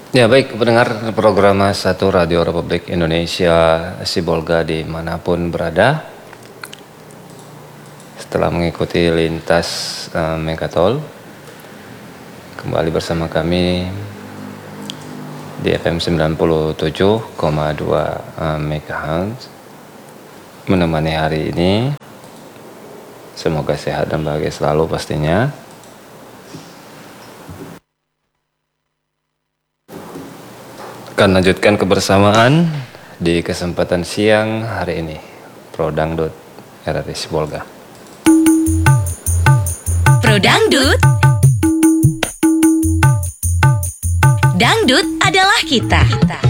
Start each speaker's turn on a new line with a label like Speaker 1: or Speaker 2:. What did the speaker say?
Speaker 1: Ya baik, pendengar program Satu Radio Republik Indonesia Sibolga dimanapun berada. Setelah mengikuti lintas Megatol, kembali bersama kami di FM 97,2 MHz menemani hari ini. Semoga sehat dan bahagia selalu pastinya. Akan lanjutkan kebersamaan di kesempatan siang hari ini. Pro Dangdut RRI Sibolga.
Speaker 2: Pro Dangdut. Dangdut adalah kita.